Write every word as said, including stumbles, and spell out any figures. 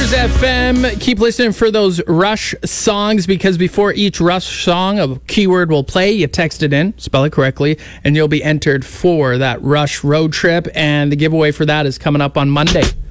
Cruise F M. Keep listening for those Rush songs, because before each Rush song, a keyword will play. You text it in, spell it correctly, and you'll be entered for that Rush road trip. And the giveaway for that is coming up on Monday.